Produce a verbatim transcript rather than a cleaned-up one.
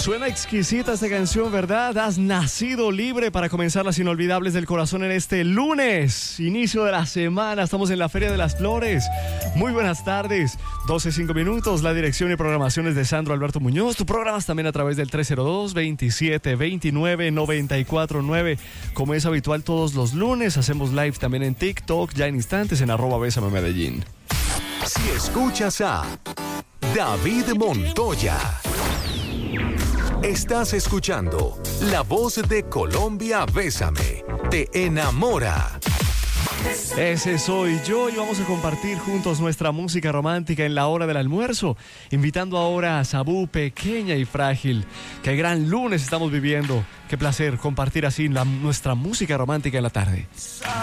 Suena exquisita esta canción, ¿verdad? Has nacido libre para comenzar las inolvidables del corazón en este lunes, inicio de la semana. Estamos en la Feria de las Flores. Muy buenas tardes, doce cinco minutos. La dirección y programaciones de Sandro Alberto Muñoz. Tu programas también a través del tres cero dos, veintisiete veintinueve, noventa y cuatro nueve. Como es habitual todos los lunes, hacemos live también en TikTok, ya en instantes en arroba Bésame Medellín. Si escuchas a David Montoya, estás escuchando La Voz de Colombia. Bésame, te enamora. Ese soy yo y vamos a compartir juntos nuestra música romántica en la hora del almuerzo, invitando ahora a Sabú, Pequeña y Frágil. Qué gran lunes estamos viviendo. Qué placer compartir así la, nuestra música romántica en la tarde.